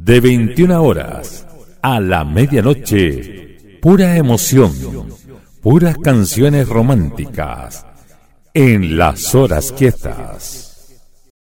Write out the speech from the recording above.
De 21 horas a la medianoche, pura emoción, puras canciones románticas en Las Horas Quietas.